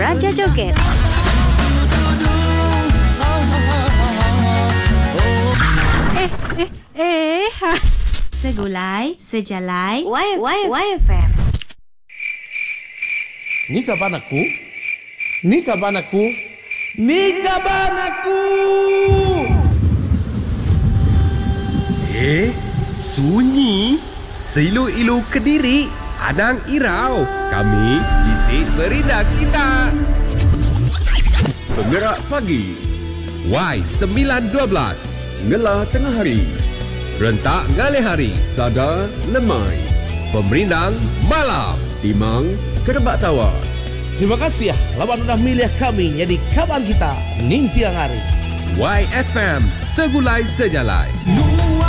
Raja Joget. Segulai, sejalai. YFM. Ni kapan aku? Ni kapan aku? Ni kapan aku? Sunyi. Seilu-ilu Kediri. Anang Irau. Kami isi beridak kita. Penggerak pagi. Y912. Ngelah tengah hari. Rentak galih hari. Sada lemai. Pemerindang malam. Timang kerebak tawas. Terima kasih ya, lawan sudah milih kami jadi kawan kita ning tiang hari. YFM Segulai Sejalai.